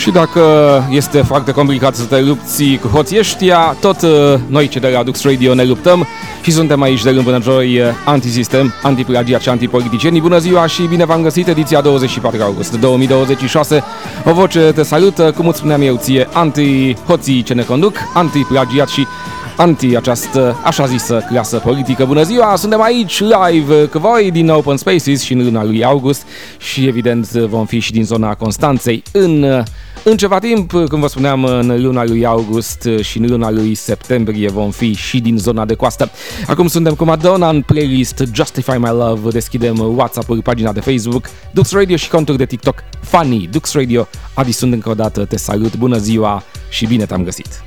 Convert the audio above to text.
Și dacă este foarte complicat să te lupți cu hoții ăștia, tot noi cei de la Dux Radio ne luptăm și suntem aici de luni până joi, antisistem, antiplagiat și antipoliticieni. Bună ziua și bine v-am găsit, ediția 24 august 2026. O voce te salută, cum îți spuneam eu ție, anti-hoții ce ne conduc, antiplagiat și anti-această așa zisă clasă politică. Bună ziua, suntem aici live cu voi din Open Spaces și în luna lui august și evident vom fi și din zona Constanței în ceva timp, cum vă spuneam, în luna lui august și în luna lui septembrie vom fi și din zona de coastă. Acum suntem cu Madonna în playlist Justify My Love, deschidem WhatsApp-ul, pagina de Facebook, Dux Radio și conturi de TikTok Funny Dux Radio. Adi, sunt încă o dată, te salut, bună ziua și bine te-am găsit!